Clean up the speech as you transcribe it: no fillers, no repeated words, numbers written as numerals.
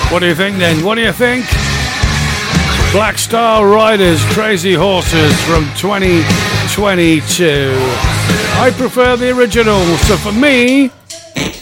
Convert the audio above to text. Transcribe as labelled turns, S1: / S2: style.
S1: What do you think then? What do you think? Black Star Riders, Crazy Horses from 2022. I prefer the original, so for me,